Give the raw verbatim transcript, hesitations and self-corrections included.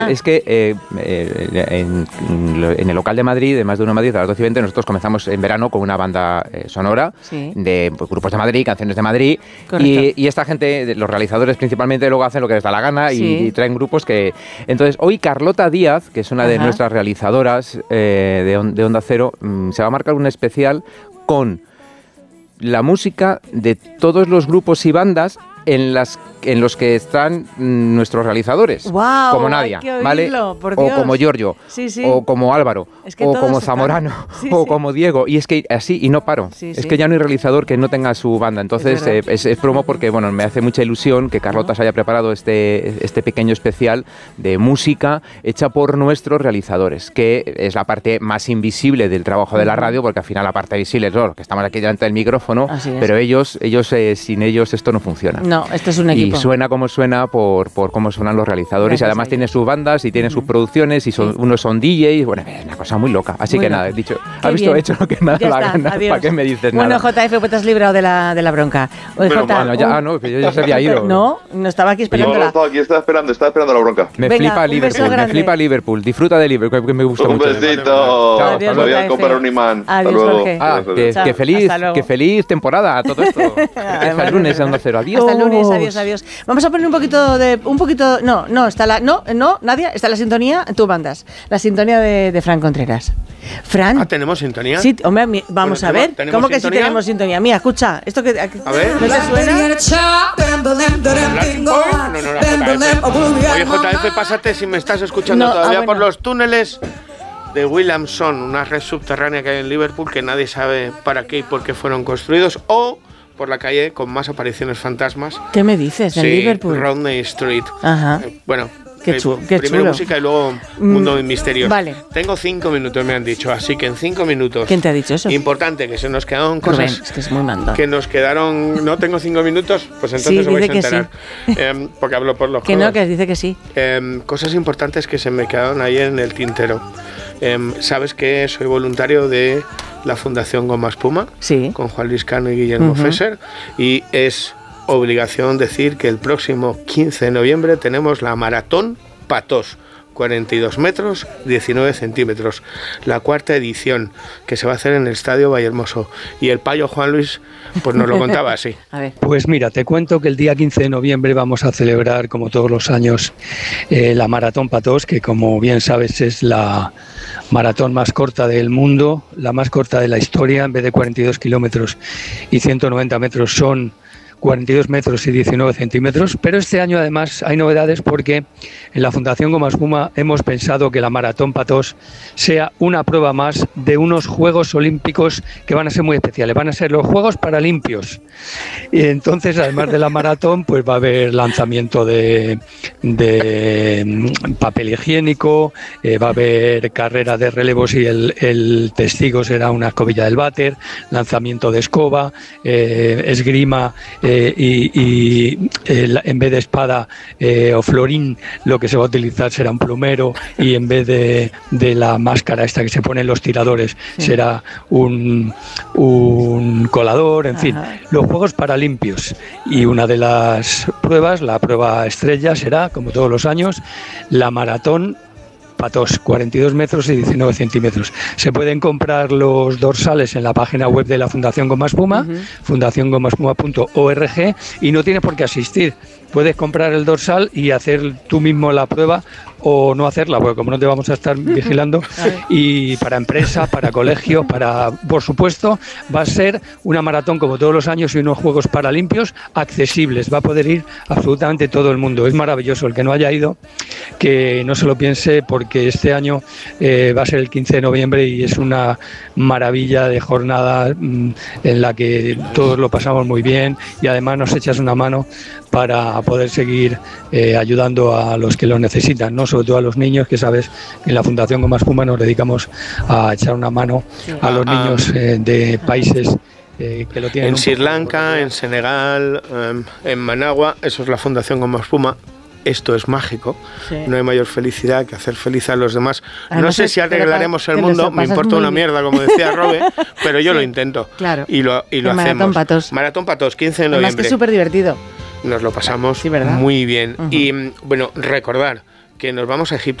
Es que eh, eh, en, en el local de Madrid, de Más de Uno Madrid, a las doce y veinte, nosotros comenzamos en verano con una banda eh, sonora sí. de pues, grupos de Madrid, canciones de Madrid, y, y esta gente, los realizadores principalmente, luego hacen lo que les da la gana sí. y, y traen grupos que... Entonces, hoy Carlota Díaz, que es una Ajá. de nuestras realizadoras eh, de, de Onda Cero, mmm, se va a marcar un especial con la música de todos los grupos y bandas en las en los que están nuestros realizadores, wow, como Nadia, ¿vale? O como Giorgio, sí, sí. o como Álvaro, es que o como Zamorano, sí, o sí. como Diego, y es que así, y no paro, sí, es sí. que ya no hay realizador que no tenga su banda, entonces es, eh, es, es promo porque, bueno, me hace mucha ilusión que Carlota se haya preparado este, este pequeño especial de música hecha por nuestros realizadores, que es la parte más invisible del trabajo de la radio, porque al final la parte visible es lo que estamos aquí delante del micrófono, pero ellos, ellos eh, sin ellos esto no funciona. No, esto es un equipo. Y suena como suena por, por cómo suenan los realizadores. Gracias y además tiene sus bandas y tiene uh-huh. sus producciones y son, sí. unos son D Js. Bueno, es una cosa muy loca. Así muy que loca. Nada, he dicho, has visto, he hecho lo que me ha dado la gana. ¿Para qué me dices bueno, nada? Bueno, J F, pues te has librado de la, de la bronca. Oye, Pero, J, bueno, ya, uh, no, que yo ya se había ido. No, no estaba aquí esperando. No, no estaba aquí, estaba esperando, estaba esperando la bronca. Me Venga, flipa Liverpool, me flipa Liverpool. Disfruta de Liverpool, que me gusta un mucho. Un besito. Chao, me voy a comprar un imán. Adiós, Jorge. Ah, que, que feliz, que feliz temporada todo esto. Hasta el lunes a Onda Cero. Adiós. Hasta el lunes, adiós, adiós. Vamos a poner un poquito de, un poquito, no, no, está la, no, no, Nadia, está la sintonía, tú mandas, la sintonía de, de Fran Contreras. Fran. Ah, ¿tenemos sintonía? Sí, hombre, mi, vamos bueno, a ver, ¿cómo que sintonía? Sí tenemos sintonía? Mira, escucha, esto que, a ver, ¿no te suena? No, no, la J F. Oye, J F, pásate si me estás escuchando no, todavía ah, bueno. por los túneles de Williamson, una red subterránea que hay en Liverpool que nadie sabe para qué y por qué fueron construidos, o por la calle con más apariciones fantasmas. ¿Qué me dices? ¿En sí, Liverpool? Rodney Street. Ajá. Eh, bueno, qué, chu- qué primero chulo. música y luego mundo de misterios. Vale. Tengo cinco minutos, me han dicho, así que en cinco minutos. ¿Quién te ha dicho eso? Importante, que se nos quedaron cosas. Rubén, es que es muy mandón. Que nos quedaron. No tengo cinco minutos, pues entonces sí, os vais a que enterar. Sí. Eh, porque hablo por los Que codos. no, que dice que sí. Eh, cosas importantes que se me quedaron ahí en el tintero. Eh, Sabes que soy voluntario de la Fundación Goma Espuma, sí. con Juan Luis Cano y Guillermo uh-huh. Fesser, y es obligación decir que el próximo quince de noviembre tenemos la Maratón Patos, cuarenta y dos metros, diecinueve centímetros, la cuarta edición, que se va a hacer en el Estadio Vallehermoso. Y el payo Juan Luis pues nos lo contaba así. A ver. Pues mira, te cuento que el día quince de noviembre vamos a celebrar, como todos los años, eh, la Maratón Patos, que como bien sabes es la maratón más corta del mundo, la más corta de la historia. En vez de cuarenta y dos kilómetros y ciento noventa metros son cuarenta y dos metros y diecinueve centímetros, pero este año además hay novedades porque en la Fundación Goma Espuma hemos pensado que la Maratón Patos sea una prueba más de unos Juegos Olímpicos que van a ser muy especiales, van a ser los Juegos Paralimpios. Y entonces, además de la maratón, pues va a haber lanzamiento de, de papel higiénico, eh, va a haber carrera de relevos y el, el testigo será una escobilla del váter, lanzamiento de escoba, eh, esgrima, eh, Eh, y, y eh, en vez de espada eh, o florín lo que se va a utilizar será un plumero, y en vez de, de la máscara esta que se ponen los tiradores sí. será un, un colador, en Ajá. fin, los Juegos Paralimpios. Y una de las pruebas, la prueba estrella, será, como todos los años, la Maratón Patos, cuarenta y dos metros y diecinueve centímetros. Se pueden comprar los dorsales en la página web de la Fundación Goma Espuma, uh-huh. fundación goma espuma punto org, y no tienes por qué asistir. Puedes comprar el dorsal y hacer tú mismo la prueba o no hacerla, porque como no te vamos a estar vigilando, y para empresa, para colegio, para, por supuesto, va a ser una maratón como todos los años y unos Juegos Paralimpios accesibles. Va a poder ir absolutamente todo el mundo. Es maravilloso. El que no haya ido, que no se lo piense, porque este año eh, va a ser el quince de noviembre y es una maravilla de jornada mmm, en la que todos lo pasamos muy bien, y además nos echas una mano para poder seguir eh, ayudando a los que lo necesitan, ¿no? Sobre todo a los niños, que sabes que en la Fundación Goma Espuma nos dedicamos a echar una mano sí. a los niños eh, de países eh, que lo tienen. En Sri Lanka, en Senegal, eh, en Managua, eso es la Fundación Goma Espuma. Esto es mágico, sí. no hay mayor felicidad que hacer feliz a los demás. Además, no sé si arreglaremos el mundo, me importa una mierda, como decía Robe, pero yo sí. lo intento claro. y lo, y lo el hacemos. Maratón Patos. Maratón Patos, quince de noviembre. Además que es súper divertido. Nos lo pasamos sí, muy bien. Uh-huh. Y bueno, recordar que nos vamos a Egipto